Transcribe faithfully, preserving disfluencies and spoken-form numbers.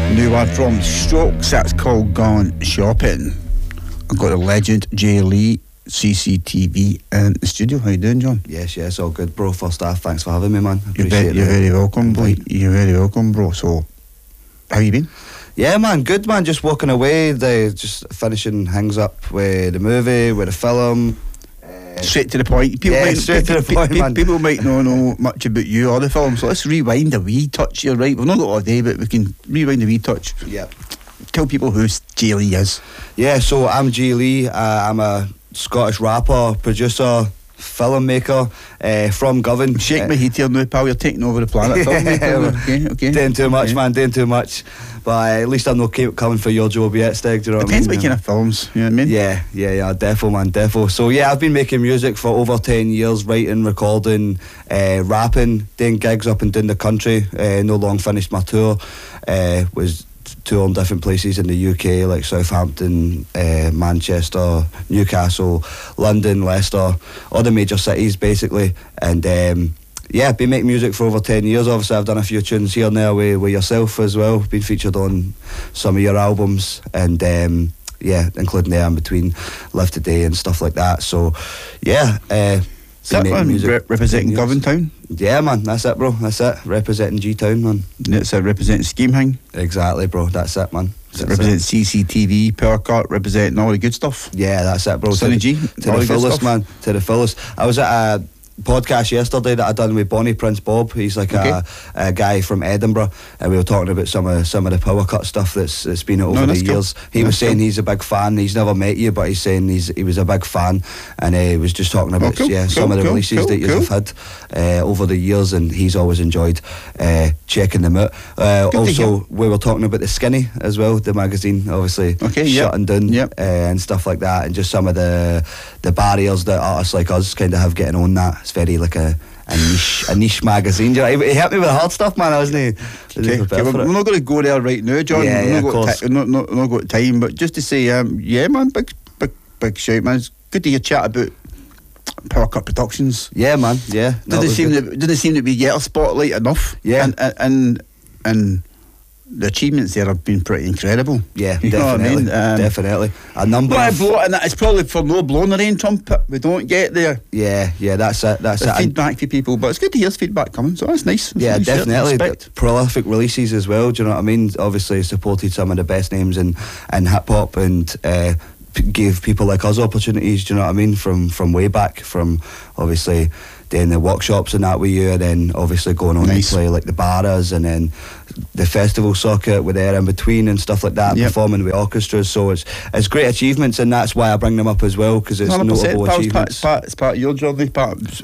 New one from Strokes, that's called Gone Shopping. I've got a legend, Jay Lee, C C T V in the studio. How you doing, John? Yes, yes, all good, bro. First off, thanks for having me, man. You're, ve- you're very welcome, boy. You're very welcome, bro. So, how you been? Yeah, man, good, man. Just walking away, the, just finishing things up with the movie, with the film. Uh, straight to the point. People yeah, might, straight to the point, pe- man. People might not know much about you or the film, so let's rewind a wee touch here, right? We've not got all day, but we can rewind a wee touch. Yeah. Tell people who Jay Lee is. Yeah, so I'm Jay Lee. Uh, I'm a Scottish rapper, producer, filmmaker uh, from Govan. Shake uh, my heat here now, pal. You're taking over the planet. Yeah, okay, okay. Doing too much, okay. man, doing too much. But uh, at least I'm not keep coming for your Joe yet, Stig. Do you know what I mean? Depends what kind of films, you know what I mean? Yeah, yeah, yeah, defo, man, defo. So yeah, I've been making music for over ten years, writing, recording, uh, rapping, doing gigs up and down the country. Uh, no long finished my tour. Uh, was touring different places in the U K, like Southampton, uh, Manchester, Newcastle, London, Leicester, all the major cities basically. And um, yeah, I've been making music for over ten years. Obviously I've done a few tunes here and there with, with yourself as well, been featured on some of your albums, and um, yeah, including there in between Live Today and stuff like that. So yeah, uh, Is that one re- representing Govan Town? Yeah, man, that's it, bro. That's it. Representing G Town, man. It's a representing Scheme Hang. Exactly, bro. That's it, man. That's representing C C T V, Powercut, representing all the good stuff. Yeah, that's it, bro. Sonny G, to the fullest, man. To the fullest. I was at a podcast yesterday that I done with Bonnie Prince Bob. He's like okay. a, a guy from Edinburgh, and we were talking about some of some of the power cut stuff that's, that's been over no, the years. Cool. He that's was saying cool. he's a big fan. He's never met you, but he's saying he's he was a big fan, and uh, he was just talking about oh, cool. yeah cool, some of the cool, releases cool, that you cool. have had uh, over the years, and he's always enjoyed uh, checking them out. Uh, also, we were talking about the Skinny as well, the magazine, obviously okay, shutting yep. down yep. uh, and stuff like that, and just some of the the barriers that artists like us kind of have getting on that. It's very like a a niche, a niche magazine. You know, he helped me with the hard stuff, man, wasn't he? Okay, okay, we're, we're not going to go there right now, John. Yeah, we're yeah, not of got course. ti- not, not, not got time, but just to say, um, yeah, man, big, big, big shout, man. It's good to hear chat about Powercut Productions. Yeah, man. Yeah. Did it seem to, did it seem to be get a spotlight enough? Yeah. And and and, and the achievements there have been pretty incredible. Yeah, you definitely, know what I mean? Um, definitely. A number But of... blow, and it's probably for no blowing the rain trumpet. We don't get there. Yeah, yeah, that's it, that's The it. feedback for people, but it's good to hear feedback coming, so that's nice. That's Yeah, nice, definitely. respect. Prolific releases as well, do you know what I mean? Obviously supported some of the best names in, in hip-hop, and uh, p- gave people like us opportunities, do you know what I mean? From, from way back, from obviously doing the workshops and that with you, and then obviously going on Nice. to play like the Barras, and then the festival circuit with there in between and stuff like that, Yep. performing with orchestras. So it's it's great achievements, and that's why I bring them up as well, because it's one hundred percent, notable pal, it's part, achievements. it's, part, it's part of your journey, part